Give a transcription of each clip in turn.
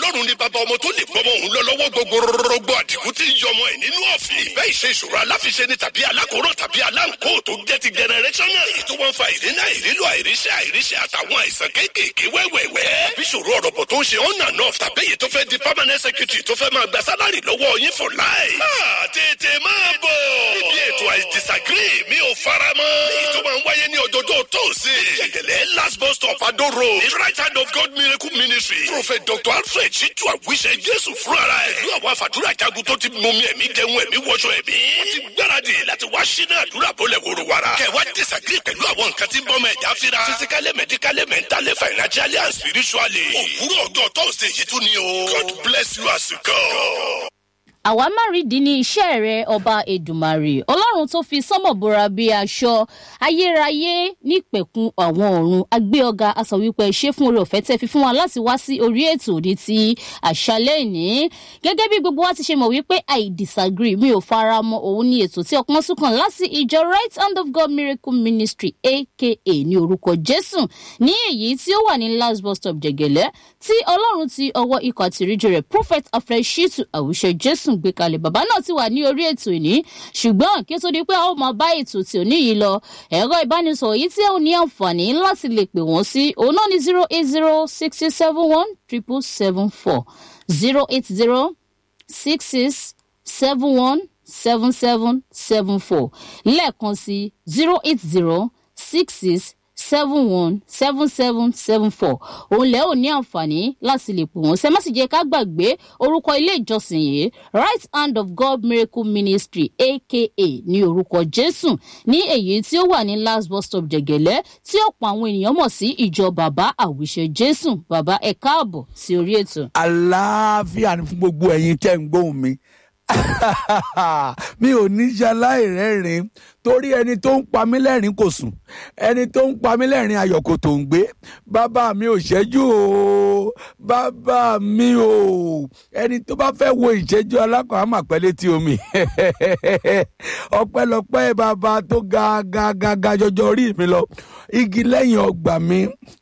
Ọlọ́run ni bàbá ọmọ tó lè gbọ́mọ òun lọ lọ́wọ́ gbogbo àdìgún tí ń yọmọ ẹ̀ nínú ọ̀fìn. Ìbẹ́ ìṣe ìṣòro aláfiṣe ni tàbí alákòóràn tàbí aláǹkó tó jẹ́ ti generational. Èyí tó wọ́n fa ìdínà ìrílò àìríṣẹ́ àtàwọn àìsàn kéékèèké wẹ́wẹ́wẹ́. Bí ìṣòro ọ̀rọ̀bọ̀ tó ń ṣe on and off tàbí èyí tó fẹ́ di permanent secretary tó fẹ́ máa gba sálárì lọ́wọ́ yín for life. Tètè máa bọ̀. Níbi ètò I disagree mi ò fara mọ́. Èyí tó máa ń wáyé ní ọjọ́jọ́ tóòsì. Jẹ̀gẹ̀lẹ̀ last bus stop Ado Road. The right hand of God miracle ministry. Prophet Dr. Alfred Chitu Àwíṣẹ Jésù fúnra ẹ̀. Ìlú àwọn àfàdúrà jagun tó ti mú mi ẹ̀mí jẹun ẹ̀mí wọṣọ ẹ̀mí. Wọ́n ti gbáradì láti wá ṣínà àdúrà bọ́lẹ̀ wòrò wàrà. Kẹ̀wá disagree pẹ̀lú àwọn nǹkan tí ń bọ́ mọ́ ẹ̀já fira. Physically, medically, mentally, financially and spiritually. Òwúrọ̀ ọjọ́ tóòsì yìí tún ni o. God bless you as you go. Àwa má rí di ní iṣẹ́ rẹ̀ ọba Èdùmàrè Ọlọ́run tó fi sánmọ̀ bora bí aṣọ ayérayé nípẹ̀kun àwọn ọ̀run agbé ọ̀gá aṣọ wípé ṣé fún oore ọ̀fẹ́ tẹ́ fi fún wa láti wá sí orí ètò ní ti àṣálẹ́ ìní gẹ́gẹ́ bí gbogbo wa ti ṣe mọ̀ wípé I disagree mi ò fara mọ́ òun ní ètò tí ọpọ́n súnkàn láti ìjọ Right Hand of God Miracle Ministry aka ní orúkọ Jésù ní èyí tí ó wà ní last bus stop Jẹ̀gẹ̀lẹ̀ tí Ọlọ́run ti ọwọ́ ikọ̀ àtìríjọ rẹ̀ Prophet Alfred Chitu Àwíṣẹ Jésù gbé kalẹ̀ bàbá náà ti wà ní orí ètò ìní ṣùgbọ́n kí ó tó di pé a ó máa bá ètò tí ò ní yìí lọ ẹ̀rọ ìbánisọ̀rọ̀ yìí tí ó ní àǹfààní láti lè pè wọ́n sí òun náà ní 08066717774 08066717774 lẹ́ẹ̀kan sí 08066717774 òun lẹ́ ò ní àǹfààní láti lè pè wọ́n ṣe má sì jẹ́ ká gbàgbé orúkọ ilé ìjọsìn yìí Right Hand of God Miracle Ministry aka ní orúkọ Jésù ní èyí tí ó wà ní last bus stop Jẹ̀gẹ̀lẹ̀ tí ọ̀pọ̀ àwọn ènìyàn mọ̀ sí ìjọ bàbá Àwíṣẹ Jésù bàbá ẹ káàbọ̀ sí orí ètò. Àlàáfíà ni fún gbogbo ẹ̀yin tẹ́ ń gbóhùn mi mi ò ní ṣaláì rẹ́rìn torí ẹni tó ń pa mí lẹ́rìn kò sùn ẹni tó ń pa mí lẹ́rìn ayọ̀ kò tó ń gbé bàbá mi ò ṣẹ́jú o bàbá mi o ẹni tó bá fẹ́ wo ìṣẹ́jú alákọ̀ọ́ àmà pẹ́ létí omi ọpẹ́lọpẹ́ bàbá tó ga jọjọ orí mi lọ igi lẹ́yìn ọgbà mi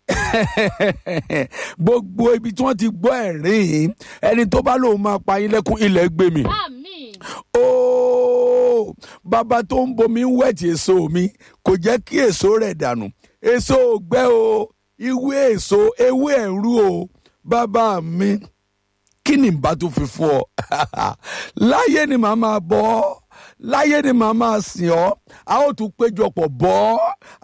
gbogbo ibi tí wọ́n ti gbọ́ ẹ̀rín ẹni tó bá lóun máa pa yín lẹ́kún ilẹ̀ gbé mi. Ó bàbá tó ń bomi ń wẹ̀tì èso mi kò jẹ́ kí èso rẹ̀ dànù èso ò gbẹ o ìwé èso ewé ẹ̀rú o bàbá mi kí ni bá tó fi fún ọ láyé ni màá máa bọ́ ọ láyé ni màá máa sìn ọ́ a ó tún péjọpọ̀ bọ́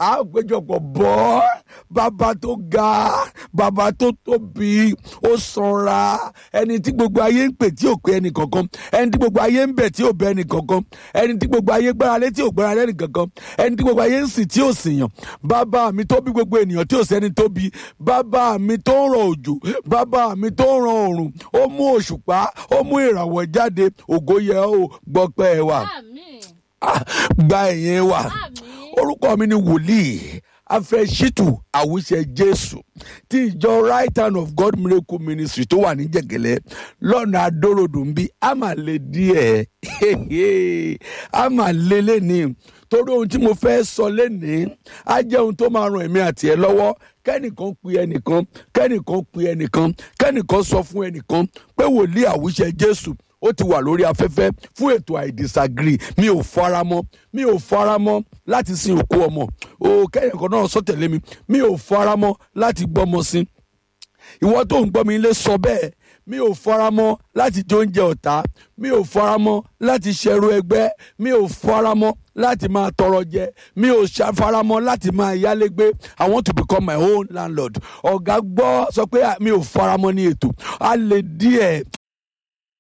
bàbá tó ga bàbá tó tóbi ó sanra ẹni tí gbogbo ayé ń pè tí ò pé ẹnì kankan ẹni tí gbogbo ayé ń bẹ̀ tí ò bẹ̀ ẹnì kankan ẹni tí gbogbo ayé gbára lé tí ò gbára lé ẹnì kankan ẹni tí gbogbo ayé ń sìn tí ò sìyàn bàbá mi tó bí gbogbo ènìyàn tí ò sẹ́ni tó bí bàbá mi tó ń rọ̀ òjò bàbá mi tó ń rọ̀ òrùn ó mú òṣùpá ó mú ìràwọ̀ jáde ògo yẹ ó gbọ́pẹ́ wa gba ẹ̀yìn wa orúkọ mi ni wòlíì Alfred Chitu Àwíṣẹ Jésù tí ìjọ Right Hand of God Miracle Ministry tó wà ní Jẹ̀gẹ̀lẹ̀ lọ́nà Adó-Road ń bí a máa lè díẹ̀ a máa lè lẹ́ni torí ohun tí mo fẹ́ sọ lẹ́ni á jẹ́ ohun tó máa ran èmi àti ẹ lọ́wọ́ kẹ́nìkan pe ẹnìkan kẹ́nìkan sọ fún ẹnìkan pé wòlíì Àwíṣẹ Jésù ó ti wà lórí afẹ́fẹ́ fún ètò I disagree mi ò faramọ́ láti sin òkú ọmọ o kẹ́yìnkan náà sọ tẹ̀lé mi ò faramọ́ láti gbọ́mọ sí ìwọ tó ń gbọ́ mi lé sọ bẹ́ẹ̀ mi ò faramọ́ láti jẹ oúnjẹ ọ̀tá mi ò faramọ́ láti ṣẹrú ẹgbẹ́ mi ò faramọ́ láti máa tọrọ jẹ mi ò faramọ́ láti máa yálégbé I want to become my own landlord ọ̀gá gbọ́ sọ pé mi ò faramọ́ ní ètò a lè díẹ̀